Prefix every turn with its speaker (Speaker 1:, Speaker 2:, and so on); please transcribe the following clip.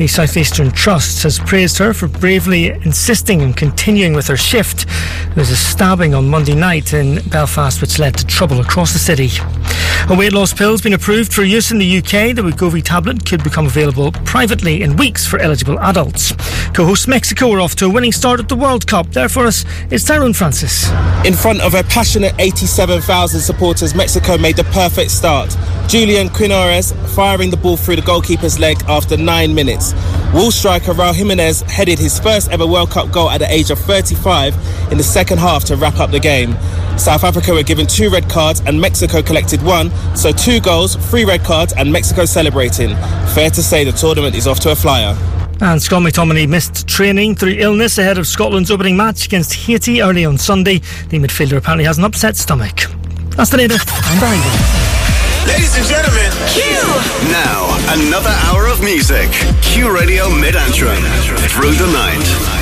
Speaker 1: The South Eastern Trust has praised her for bravely insisting and continuing with her shift. There was a stabbing on Monday night in Belfast which led to trouble across the city. A weight loss pill has been approved for use in the UK. The Wegovy tablet could become available privately in weeks for eligible adults. Co-host Mexico are off to a winning start at the World Cup. There for us is Tyrone Francis.
Speaker 2: In front of a passionate 87,000 supporters, Mexico made the perfect start. Julian Quinones firing the ball through the goalkeeper's leg after 9 minutes. Wolves striker Raul Jimenez headed his first ever World Cup goal at the age of 35 in the second half to wrap up the game. South Africa were given 2 red cards and Mexico collected 1, so 2 goals, 3 red cards and Mexico celebrating. Fair to say the tournament is off to a flyer.
Speaker 1: And Scott McTominay missed training through illness ahead of Scotland's opening match against Haiti early on Sunday. The midfielder apparently has an upset stomach. That's the latest. I'm Barry.
Speaker 3: Ladies and gentlemen,
Speaker 4: Q! Now, another hour of music. Q Radio Mid-Antrim. Through the night.